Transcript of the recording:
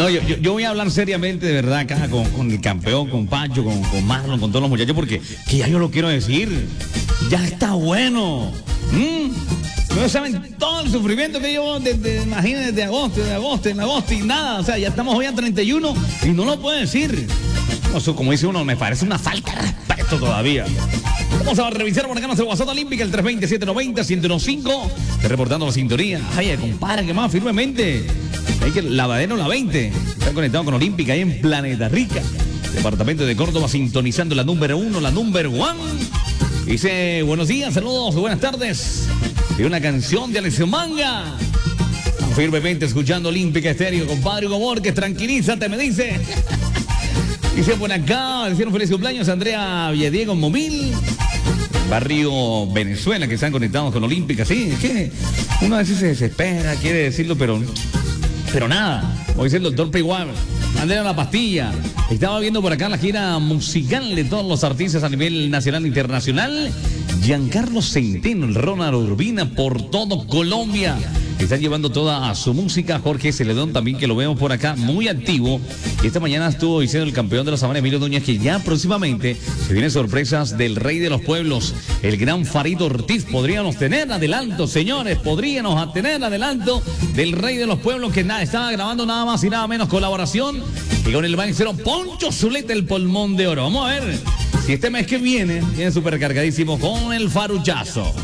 No, yo voy a hablar seriamente, de verdad, acá con el campeón, con Pancho, con Marlon, con todos los muchachos, porque que ya yo lo quiero decir. Ya está bueno. No saben todo el sufrimiento que llevo imagínense, de agosto y nada. O sea, ya estamos hoy a 31 y no lo puedo decir. Eso, como dice uno, me parece una falta de respeto todavía. Vamos a revisar por acá nuestra WhatsApp olímpica, el 320-790-1015, reportando la sintonía. Ay, compadre, que más firmemente. Hay que Lavadero la 20. Están conectados con Olímpica ahí en Planeta Rica. Departamento de Córdoba, sintonizando la número 1, la número 1. Dice, buenos días, saludos, buenas tardes. Y una canción de Alessio Manga. Firmemente escuchando Olímpica Estéreo, compadre Hugo Borges, tranquilízate, me dice. Dice por acá, decían feliz cumpleaños Andrea Villadiego en Momil, barrio Venezuela, que están conectados con Olímpica. Sí, es que uno a veces se desespera, quiere decirlo, pero nada. Como dice el doctor Peguar, Andrea La Pastilla. Estaba viendo por acá la gira musical de todos los artistas a nivel nacional e internacional. Giancarlo Centeno, el Ronald Urbina, por todo Colombia. Están llevando toda su música. Jorge Celedón también, que lo vemos por acá, muy activo. Y esta mañana estuvo diciendo el campeón de la sabana, Emilio Núñez, que ya próximamente se vienen sorpresas del rey de los pueblos, el gran Farid Ortiz. Podríamos tener adelanto, señores, podríamos tener adelanto del rey de los pueblos, que estaba grabando nada más y nada menos colaboración y con el maestro Poncho Zuleta, el pulmón de oro. Vamos a ver si este mes que viene súper cargadísimo con el faruchazo.